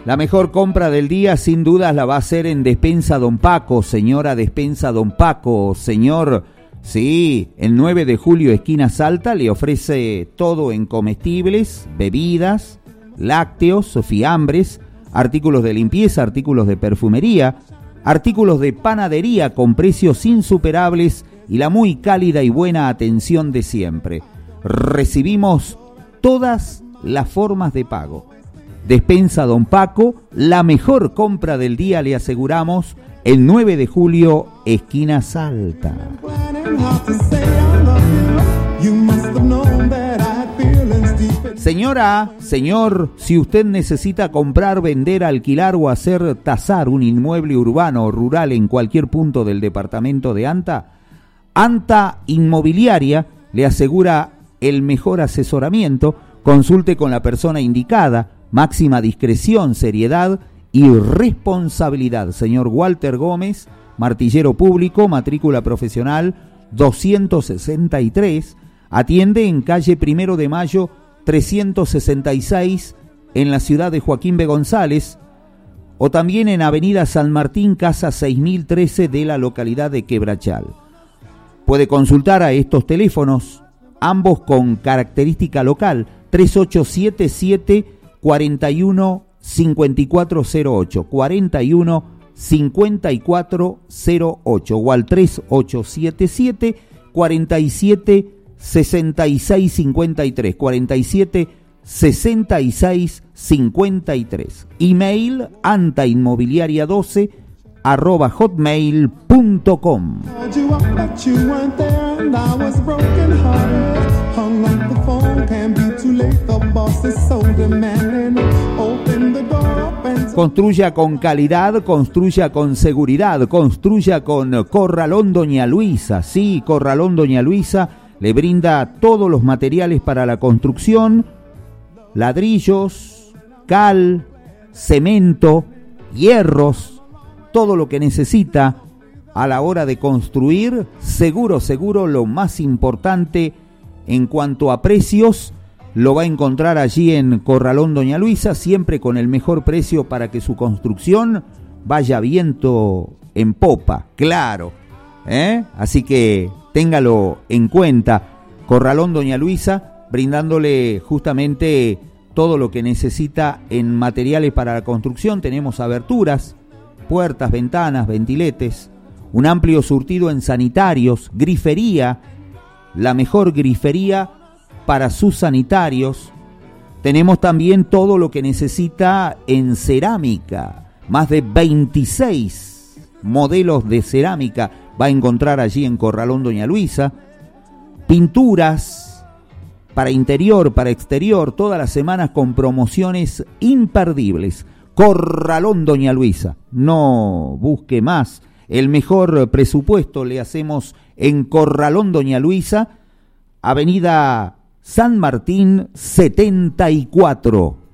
La mejor compra del día sin dudas la va a hacer en Despensa Don Paco, señora Despensa Don Paco, señor, sí, el 9 de julio esquina Salta le ofrece todo en comestibles, bebidas, lácteos, fiambres, artículos de limpieza, artículos de perfumería, artículos de panadería con precios insuperables y la muy cálida y buena atención de siempre. Recibimos todas las formas de pago. Despensa Don Paco, la mejor compra del día le aseguramos, el 9 de julio, esquina Salta. Señora, señor, si usted necesita comprar, vender, alquilar o hacer tasar un inmueble urbano o rural en cualquier punto del departamento de Anta, Anta Inmobiliaria le asegura el mejor asesoramiento. Consulte con la persona indicada. Máxima discreción, seriedad y responsabilidad. Señor Walter Gómez, martillero público, matrícula profesional 263. Atiende en calle 1 de Mayo 366 en la ciudad de Joaquín B. González, o también en avenida San Martín, casa 6013 de la localidad de Quebrachal. Puede consultar a estos teléfonos, ambos con característica local, 3877 41 5408, 41 5408 o al 3877 47 66 53, 47 66 53. Email antainmobiliaria12 @hotmail.com. Construya con calidad, construya con seguridad, construya con Corralón Doña Luisa. Sí, Corralón Doña Luisa le brinda todos los materiales para la construcción: ladrillos, cal, cemento, hierros, todo lo que necesita a la hora de construir. Seguro, lo más importante en cuanto a precios, lo va a encontrar allí en Corralón Doña Luisa, siempre con el mejor precio para que su construcción vaya viento en popa, claro, Así que téngalo en cuenta. Corralón Doña Luisa, brindándole justamente todo lo que necesita en materiales para la construcción. Tenemos aberturas, puertas, ventanas, ventiletes, un amplio surtido en sanitarios, grifería, la mejor grifería para sus sanitarios. Tenemos también todo lo que necesita en cerámica, más de 26 modelos de cerámica va a encontrar allí en Corralón Doña Luisa. Pinturas para interior, para exterior, todas las semanas con promociones imperdibles. Corralón Doña Luisa, no busque más. El mejor presupuesto le hacemos en Corralón Doña Luisa, avenida San Martín 74.